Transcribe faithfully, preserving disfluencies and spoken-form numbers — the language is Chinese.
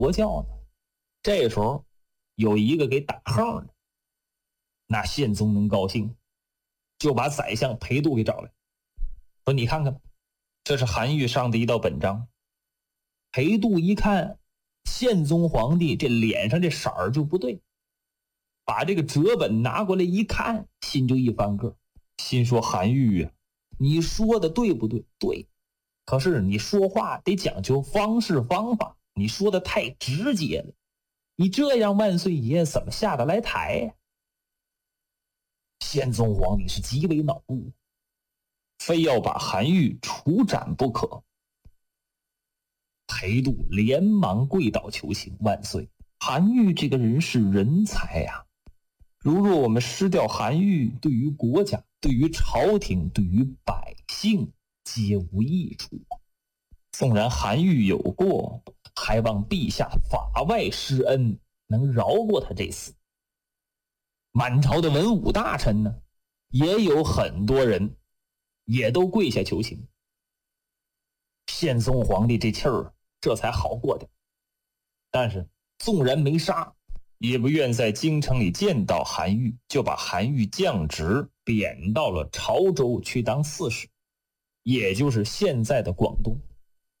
国教呢。这时候有一个给打横的，那宪宗能高兴，就把宰相裴度给找来，说你看看，这是韩愈上的一道本章。裴度一看宪宗皇帝这脸上这色儿就不对，把这个折本拿过来一看，心就一翻个，心说韩愈啊，你说的对不对？对，可是你说话得讲究方式方法，你说的太直接了，你这样万岁爷怎么下得来台呀？宪宗皇帝是极为恼怒，非要把韩愈处斩不可。裴度连忙跪倒求情，万岁，韩愈这个人是人才呀、啊，如若我们失掉韩愈，对于国家、对于朝廷、对于百姓皆无益处。纵然韩愈有过，还望陛下法外施恩，能饶过他这次。满朝的文武大臣呢，也有很多人也都跪下求情。宪宗皇帝这气儿这才好过点，但是纵然没杀，也不愿在京城里见到韩愈，就把韩愈降职，贬到了潮州去当刺史，也就是现在的广东。